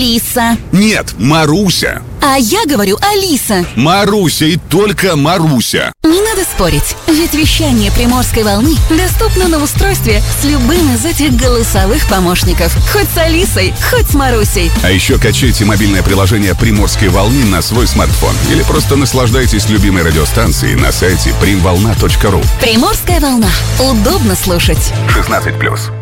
Лиса. Нет, Маруся. А я говорю Алиса. Маруся и только Маруся. Не надо спорить, ведь вещание Приморской волны доступно на устройстве с любым из этих голосовых помощников. Хоть с Алисой, хоть с Марусей. А еще качайте мобильное приложение «Приморской волны» на свой смартфон. Или просто наслаждайтесь любимой радиостанцией на сайте primvolna.ru. Приморская волна. Удобно слушать. 16+.